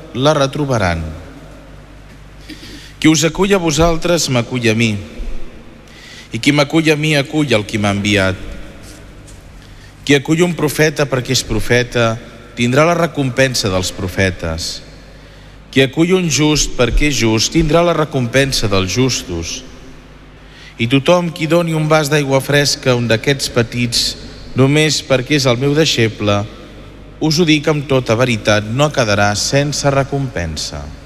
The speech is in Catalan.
la retrobaran. Qui us acull a vosaltres m'acull a mi, i qui m'acull a mi acull el qui m'ha enviat. Qui acull un profeta perquè és profeta tindrà la recompensa dels profetes. Qui acull un just perquè és just tindrà la recompensa dels justos. I tothom qui doni un vas d'aigua fresca a un d'aquests petits només perquè és el meu deixeble, us ho dic amb tota veritat, no quedarà sense recompensa.